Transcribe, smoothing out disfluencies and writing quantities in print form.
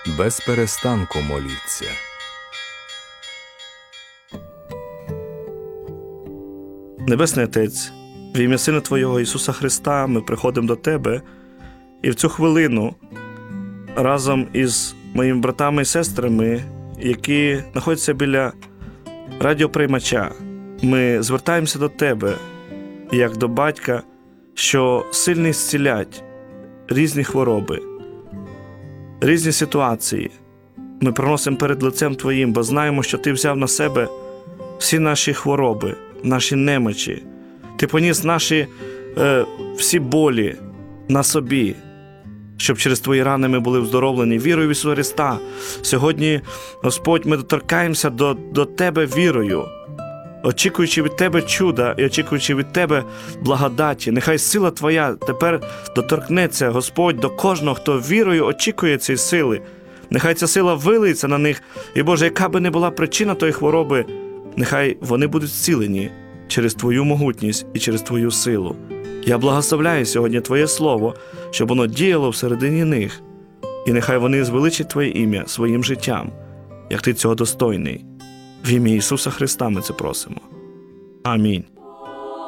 без перестанку моліться. Небесний Отець, в ім'я Сина Твого Ісуса Христа ми приходимо до Тебе, і в цю хвилину разом із моїми братами і сестрами, які знаходяться біля радіоприймача, ми звертаємося до Тебе, як до батька, що сильно зцілять різні хвороби, різні ситуації. Ми приносимо перед лицем Твоїм, бо знаємо, що Ти взяв на себе всі наші хвороби, наші немочі. Ти поніс наші всі болі на собі, щоб через Твої рани ми були оздоровлені. Вірою в Ісуса Христа. Сьогодні, Господь, ми доторкаємося до Тебе вірою, очікуючи від Тебе чуда і очікуючи від Тебе благодаті. Нехай сила Твоя тепер доторкнеться, Господь, до кожного, хто вірою очікує цієї сили. Нехай ця сила вилиється на них. І, Боже, яка би не була причина тої хвороби, нехай вони будуть зцілені через Твою могутність і через Твою силу. Я благословляю сьогодні Твоє Слово, щоб воно діяло всередині них. І нехай вони звеличать Твоє ім'я своїм життям, як Ти цього достойний. В ім'я Ісуса Христа ми це просимо. Амінь.